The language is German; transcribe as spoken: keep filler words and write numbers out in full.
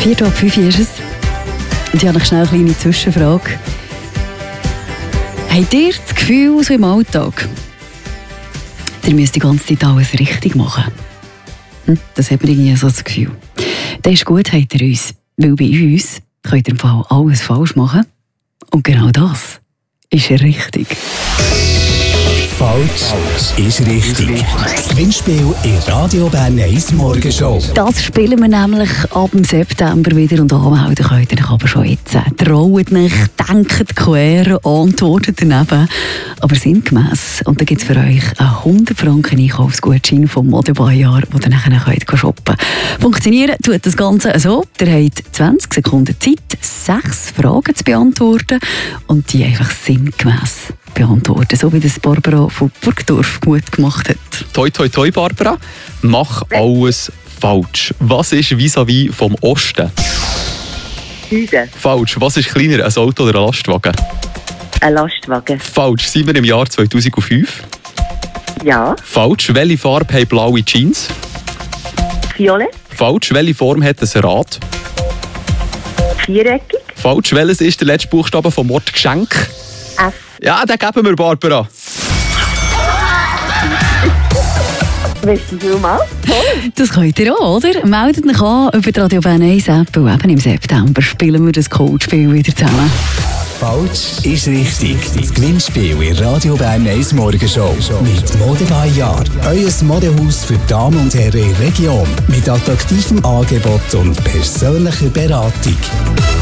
Vier ab fünf ist es. Und ich habe noch schnell eine kleine Zwischenfrage. Habt ihr das Gefühl, so im Alltag, ihr müsst die ganze Zeit alles richtig machen? Hm? Das hat man irgendwie so das Gefühl. Das ist gut, habt ihr uns. Weil bei uns könnt ihr im Fall alles falsch machen. Und genau das ist richtig. Falsch ist richtig. Das Gewinnspiel in Radio Bern eins Morgenshow. Das spielen wir nämlich ab dem September wieder und anmelden könnt ihr euch aber schon jetzt. Traut nicht, denkt quer, antwortet daneben. Aber sinngemäss. Und dann gibt es für euch einen hundert Franken Einkaufsgutschein vom Modebayar, den ihr nachher könnt shoppen könnt. Funktionieren tut das Ganze so. Ihr habt zwanzig Sekunden Zeit, sechs Fragen zu beantworten und die einfach sinngemäss beantworten, so wie das Barbara von Burgdorf gut gemacht hat. Toi, toi, toi, Barbara. Mach alles falsch. Was ist vis-à-vis vom Osten? Süden. Falsch. Was ist kleiner, ein Auto oder ein Lastwagen? Ein Lastwagen. Falsch. Sind wir im Jahr zweitausendfünf? Ja. Falsch. Welche Farbe haben blaue Jeans? Violett. Falsch. Welche Form hat ein Rad? Viereckig. Falsch. Welches ist der letzte Buchstabe vom Wort Geschenk? F. Ja, den geben wir, Barbara. Weißt du mal? Das könnt ihr auch, oder? Meldet euch an über die Radio Bern eins App und eben im September spielen wir das Codespiel wieder zusammen. Falsch ist richtig. Das Gewinnspiel in Radio Bern eins Morgenshow. Mit Modebayar. Euer Modehaus für Damen und Herren in der Region. Mit attraktivem Angebot und persönlicher Beratung.